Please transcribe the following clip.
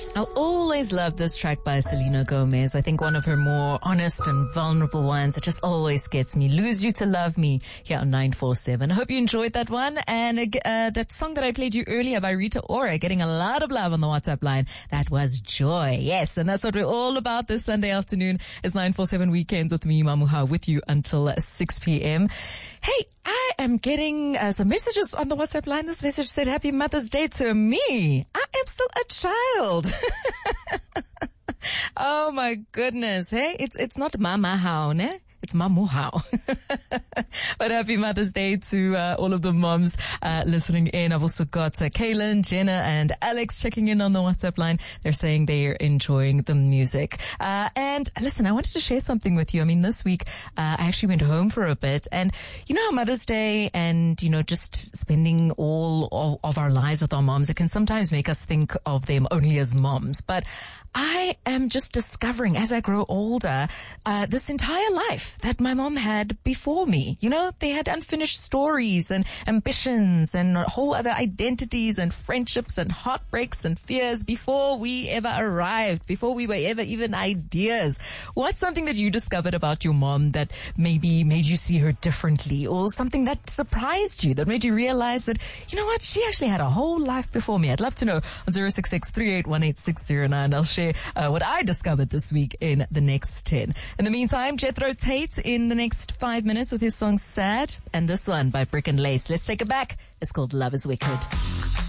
I always love this track by Selena Gomez. I think one of her more honest and vulnerable ones. It just always gets me. Lose You to Love Me here on 947. I hope you enjoyed that one. And that song that I played you earlier by Rita Ora, getting a lot of love on the WhatsApp line. That was Joy. Yes, and that's what we're all about this Sunday afternoon. It's 947 Weekends with me, Mamuha, with you until 6 p.m. Hey, I am getting some messages on the WhatsApp line. This message said, Happy Mother's Day to me. I am still a child. Oh my goodness. Hey, it's not Mama How, ne? It's Mamu How. But happy Mother's Day to all of the moms listening in. I've also got Kaylin, Jenna, and Alex checking in on the WhatsApp line. They're saying they're enjoying the music. And listen, I wanted to share something with you. I mean, this week I actually went home for a bit, and you know how Mother's Day and just spending all of our lives with our moms, it can sometimes make us think of them only as moms. But I am just discovering as I grow older, this entire life that my mom had before me. They had unfinished stories and ambitions and whole other identities and friendships and heartbreaks and fears before we ever arrived, before we were ever even ideas. What's something that you discovered about your mom that maybe made you see her differently, or something that surprised you, that made you realize that, you know what, she actually had a whole life before me? I'd love to know on 066-3818-609. I'll share what I discovered this week in the next 10. In the meantime, Jethro Tate in the next 5 minutes with his song Sad, and this one by Brick and Lace. Let's take it back. It's called Love is Wicked.